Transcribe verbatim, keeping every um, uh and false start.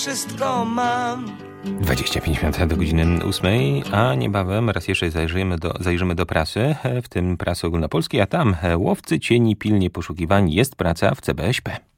Wszystko mam. dwadzieścia pięć minut do godziny ósmej, a niebawem raz jeszcze zajrzymy do, zajrzymy do prasy, w tym prasy ogólnopolskiej, a tam łowcy cieni pilnie poszukiwani, jest praca w C B S P.